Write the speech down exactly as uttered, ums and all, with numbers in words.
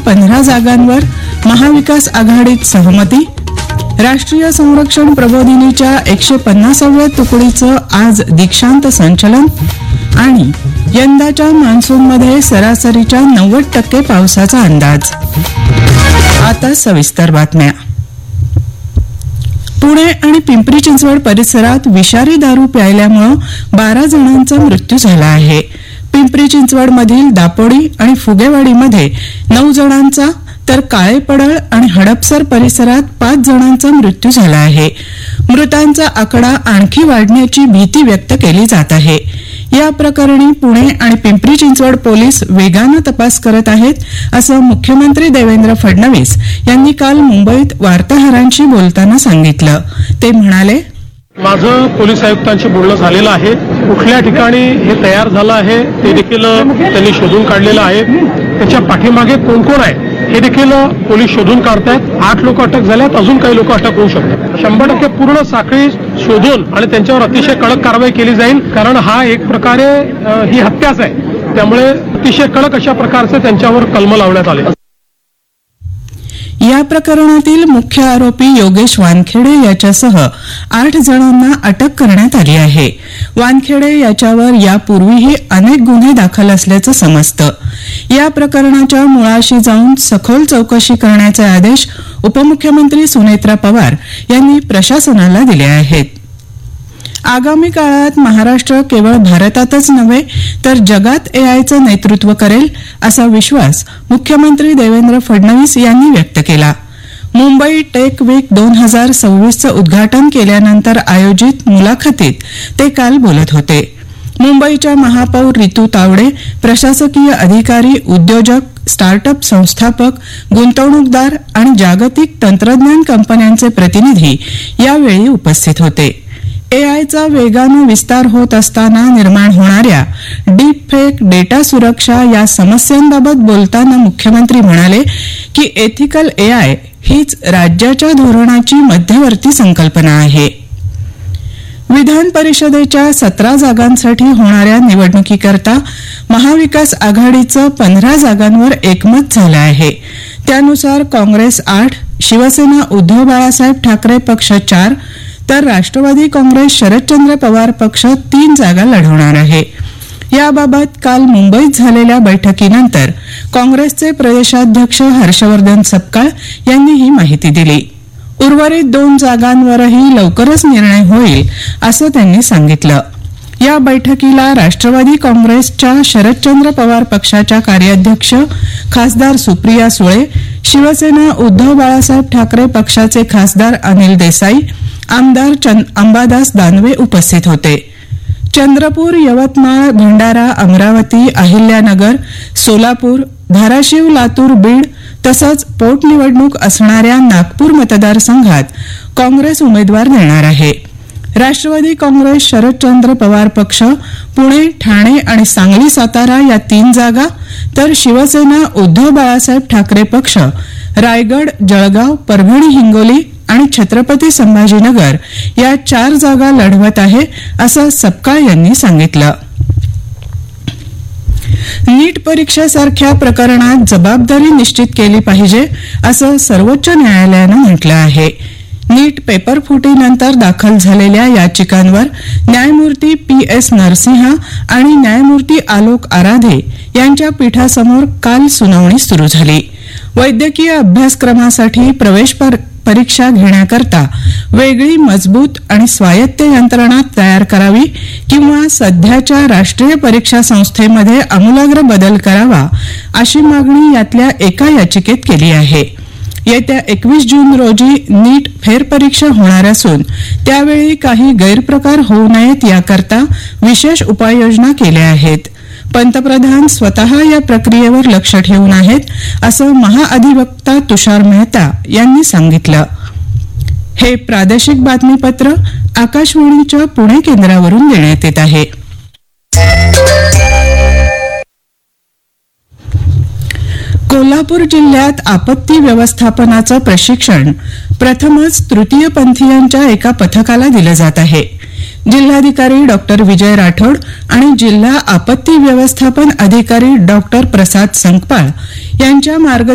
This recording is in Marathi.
पंधरा जागांवर महाविकास आघाडीत सहमती. राष्ट्रीय संरक्षण प्रबोधिनीच्या एकशे पन्नासाव्या तुकडीचं आज दीक्षांत संचलन. आणि यंदाच्या मान्सूनमध्ये सरासरीच्या नव्वद टक्के पावसाचा अंदाज. आता सविस्तर बातम्या. पुणे आणि पिंपरी चिंचवड परिसरात विषारी दारू प्यायल्यामुळे बारा जणांचा मृत्यू झाला आहे. पिंपरी चिंचवडमधील दापोडी आणि फुगेवाडीमध्ये नऊ जणांचा तर काळेपडळ आणि हडपसर परिसरात पाच जणांचा मृत्यू झाला आहे. मृतांचा आकडा आणखी वाढण्याची भीती व्यक्त केली जात आहे. या प्रकरणी पुणे आणि पिंपरी चिंचवड पोलीस वेगानं तपास करत आहेत, असं मुख्यमंत्री देवेंद्र फडणवीस यांनी काल मुंबईत वार्ताहरांशी बोलताना सांगितलं. ते म्हणाले, माझं पोलीस आयुक्तांशी बोलणं झालेलं आहे. कुठल्या ठिकाणी हे तयार झालं आहे ते देखील त्यांनी शोधून काढलेलं आहे. त्याच्या पाठीमागे कोण कोण आहे हे देखील पोलीस शोधून काढतायत. आठ लोक अटक झाल्यात, अजून काही लोक अटक होऊ शकतात. शंभर टक्के पूर्ण साखळी शोधून आणि त्यांच्यावर अतिशय कडक कारवाई केली जाईल, कारण हा एक प्रकारे ही हत्याच आहे. त्यामुळे अतिशय कडक अशा प्रकारचे त्यांच्यावर कलम लावण्यात आले. या प्रकरणातील मुख्य आरोपी योगेश वानखेडे याच्यासह आठ जणांना अटक करण्यात आली आहे. वानखेडे याच्यावर यापूर्वीही अनेक गुन्हे दाखल असल्याचं समजतं. या प्रकरणाच्या मुळाशी जाऊन सखोल चौकशी करण्याचे आदेश उपमुख्यमंत्री सुनेत्रा पवार यांनी प्रशासनाला दिले आहेत. आगामी काळात महाराष्ट्र केवळ भारतातच नव्हे तर जगात एआयचं नेतृत्व करेल, असा विश्वास मुख्यमंत्री देवेंद्र फडणवीस यांनी व्यक्त केला. मुंबई टेक वीक दोन हजार सव्वीसचं उद्घाटन केल्यानंतर आयोजित मुलाखतीत ते काल बोलत होते. मुंबईच्या महापौर रितू तावडे, प्रशासकीय अधिकारी, उद्योजक, स्टार्टअप संस्थापक, गुंतवणूकदार आणि जागतिक तंत्रज्ञान कंपन्यांचे प्रतिनिधी यावेळी उपस्थित होते. एआयचा वेगानं विस्तार होत असताना निर्माण होणाऱ्या डीप फेक, डेटा सुरक्षा या समस्यांबाबत बोलताना मुख्यमंत्री म्हणाले की एथिकल एआय हीच राज्याच्या धोरणाची मध्यवर्ती संकल्पना आहे. विधान परिषदेच्या सतरा जागांसाठी होणाऱ्या निवडणुकीकरता महाविकास आघाडीचं पंधरा जागांवर एकमत झालं आहे. त्यानुसार काँग्रेस आठ, शिवसेना उद्धव बाळासाहेब ठाकरे पक्ष चार, तर राष्ट्रवादी काँग्रेस शरदचंद्र पवार पक्ष तीन जागा लढवणार आहे. याबाबत काल मुंबईत झालेल्या बैठकीनंतर काँग्रेसचे प्रदेशाध्यक्ष हर्षवर्धन सपकाळ यांनी ही माहिती दिली. उर्वरित दोन जागांवरही लवकरच निर्णय होईल, असं त्यांनी सांगितलं. या बैठकीला राष्ट्रवादी काँग्रेसच्या शरदचंद्र पवार पक्षाच्या कार्याध्यक्ष खासदार सुप्रिया सुळे, शिवसेना उद्धव बाळासाहेब ठाकरे पक्षाचे खासदार अनिल देसाई, आमदार अंबादास दानवे उपस्थित होते. चंद्रपूर, यवतमाळ, भंडारा, अमरावती, अहिल्यानगर, सोलापूर, धाराशिव, लातूर, बीड तसंच पोटनिवडणूक असणाऱ्या नागपूर मतदारसंघात काँग्रेस उमेदवार देणार आहे. राष्ट्रवादी काँग्रेस शरदचंद्र पवार पक्ष पुणे, ठाणे आणि सांगली, सातारा या तीन जागा, तर शिवसेना उद्धव बाळासाहेब ठाकरे पक्ष रायगड, जळगाव, परभणी, हिंगोली आणि छत्रपती संभाजीनगर या चार जागा लढवत आहे, असं सपकाळ यांनी सांगितलं. नीट परीक्षेसारख्या प्रकरणात जबाबदारी निश्चित केली पाहिजे, असं सर्वोच्च न्यायालयानं म्हटलं आहे. नीट पेपर फुटीनंतर दाखल झालेल्या याचिकांवर न्यायमूर्ती पी एस नरसिंह आणि न्यायमूर्ती आलोक आराधे यांच्या पीठासमोर काल सुनावणी सुरू झाली. वैद्यकीय अभ्यासक्रमासाठी प्रवेश परीक्षा घेण्याकरता वेगळी मजबूत आणि स्वायत्त यंत्रणा तयार करावी किंवा सध्याच्या राष्ट्रीय परीक्षा संस्थेमध्ये आमूलाग्र बदल करावा, अशी मागणी यातल्या एका याचिकेत केली आहे. येत्या एकवीस जून रोजी नीट फेरपरीक्षा होणार असून त्यावेळी काही गैरप्रकार होऊ नयेत याकरता विशेष उपाययोजना केल्या आहेत. पंतप्रधान स्वतः या प्रक्रियेवर लक्ष ठेवून आहेत, असं महाअधिवक्ता तुषार मेहता यांनी सांगितलं. हे प्रादेशिक बातमीपत्र आकाशवाणीच्या पुणे केंद्रावरून देण्यात येत आहे. कोल्हापूर जिल्ह्यात आपत्ती व्यवस्थापनाचं प्रशिक्षण प्रथमच तृतीयपंथीयांच्या एका पथकाला दिलं जात आहे. जिल्हाधिकारी डॉक्टर विजय राठोड आणि जिल्हा आपत्ती व्यवस्थापन अधिकारी डॉक्टर प्रसाद संकपाळ यांच्या मार्ग